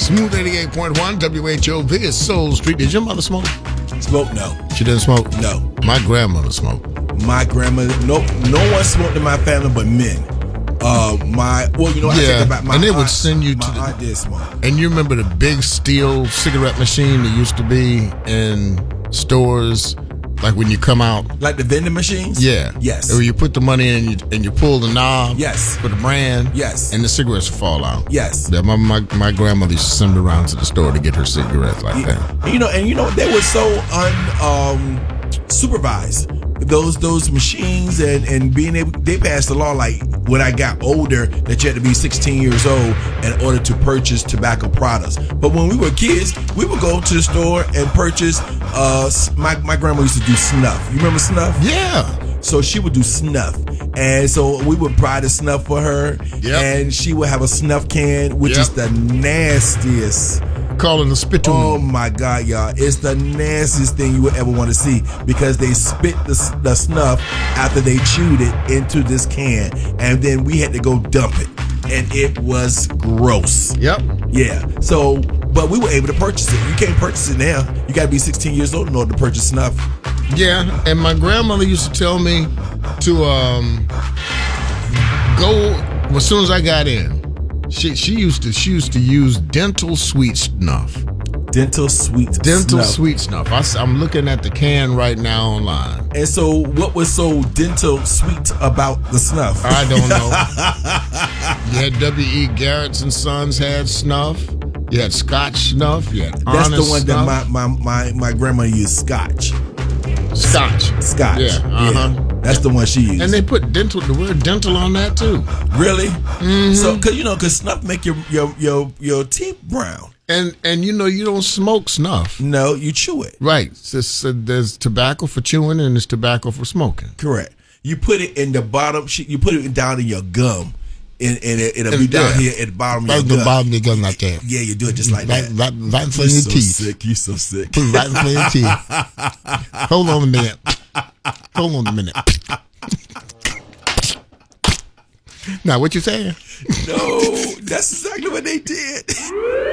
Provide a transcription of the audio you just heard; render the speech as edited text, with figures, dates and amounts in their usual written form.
Smooth 88.1 WHOV is Soul Street. Did your mother smoke? Smoke? No. She didn't smoke? No. My grandmother smoked. My grandmother, no one smoked in my family but men. I take it back. And they would send you to my aunt did smoke. And you remember the big steel cigarette machine that used to be in stores, like when you come out? Like the vending machines? Yeah. Yes. Where you put the money in and you pull the knob. Yes. For the brand. Yes. And the cigarettes would fall out. Yes. Yeah, my grandmother used to send me around to the store to get her cigarettes like that. They were so supervised. Those machines and being able, they passed a law like when I got older that you had to be 16 years old in order to purchase tobacco products. But when we were kids, we would go to the store and purchase. My grandma used to do snuff. You remember snuff? Yeah. So she would do snuff, and so we would buy the snuff for her. Yep. And she would have a snuff can, which is the nastiest. Calling the spittoon. Oh my God, y'all. It's the nastiest thing you would ever want to see because they spit the snuff after they chewed it into this can and then we had to go dump it. And it was gross. Yep. Yeah. So, but we were able to purchase it. You can't purchase it now. You got to be 16 years old in order to purchase snuff. Yeah. And my grandmother used to tell me to go as soon as I got in. She used to use dental sweet snuff. Dental sweet snuff. I'm looking at the can right now online. And so what was so dental sweet about the snuff? I don't know. You had W.E. Garrett's and Sons had snuff. You had Scotch snuff. You had That's Honest the one snuff. that my grandma used, Scotch. Scotch. Yeah. Uh-huh. That's the one she used. And they put the word dental on that too. Really? Mm-hmm. So, cause snuff make your teeth brown. And you don't smoke snuff. No, you chew it. Right. There's tobacco for chewing and there's tobacco for smoking. Correct. You put it in the bottom. You put it down in your gum, and it'll be down here at the bottom of your gum. The bottom of your gum like that. Yeah, you do it just like that. Right in front of your teeth. You're so sick. Put it right in front of your teeth. Hold on a minute. Now, what you saying? No, that's exactly what they did.